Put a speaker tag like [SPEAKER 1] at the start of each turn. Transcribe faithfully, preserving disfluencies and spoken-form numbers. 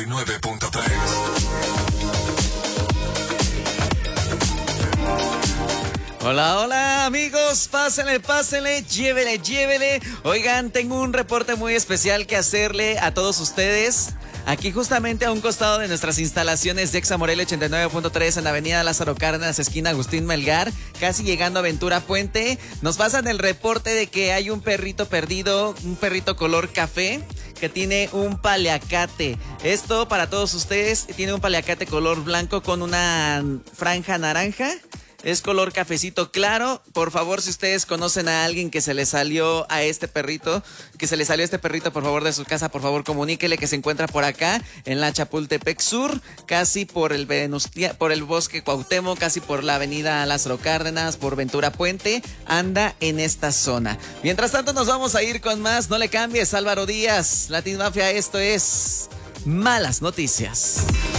[SPEAKER 1] nueve punto tres.
[SPEAKER 2] Hola, hola amigos, pásenle, pásenle, llévele, llévele. Oigan, tengo un reporte muy especial que hacerle a todos ustedes. Aquí justamente a un costado de nuestras instalaciones de Exa Morelia ochenta y nueve punto tres en la avenida Lázaro Cárdenas, esquina Agustín Melgar, casi llegando a Ventura Puente. Nos pasan el reporte de que hay un perrito perdido, un perrito color café, que tiene un paliacate. Esto para todos ustedes, tiene un paliacate color blanco con una franja naranja. Es color cafecito claro. Por favor, si ustedes conocen a alguien que se le salió a este perrito, que se le salió a este perrito, por favor, de su casa, por favor, comuníquele que se encuentra por acá, en la Chapultepec Sur, casi por el Venustia, por el Bosque Cuauhtémoc, casi por la avenida Lázaro Cárdenas, por Ventura Puente, anda en esta zona. Mientras tanto, nos vamos a ir con más. No le cambies, Álvaro Díaz, Latin Mafia, esto es Malas Noticias.